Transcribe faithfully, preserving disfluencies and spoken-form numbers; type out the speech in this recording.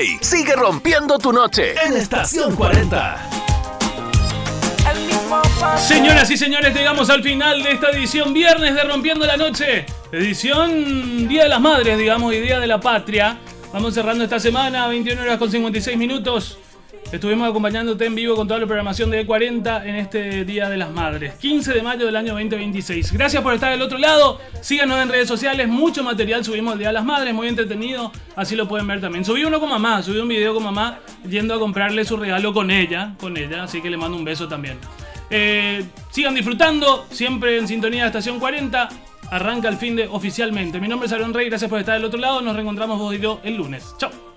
Rey sigue rompiendo tu noche en Estación cuarenta. Señoras y señores, llegamos al final de esta edición viernes de Rompiendo la Noche. Edición Día de las Madres, digamos, y Día de la Patria. Vamos cerrando esta semana, veintiuna horas con cincuenta y seis minutos. Estuvimos acompañándote en vivo con toda la programación de E cuarenta en este Día de las Madres, quince de mayo del año veinte veintiséis. Gracias por estar del otro lado. Síganos en redes sociales, mucho material subimos el Día de las Madres, muy entretenido, así lo pueden ver también. Subí uno con mamá, subí un video con mamá yendo a comprarle su regalo con ella, con ella, así que le mando un beso también. Eh, sigan disfrutando, siempre en sintonía de Estación cuarenta. Arranca el fin de oficialmente. Mi nombre es Aaron Rey, gracias por estar del otro lado. Nos reencontramos vos y yo el lunes. Chao.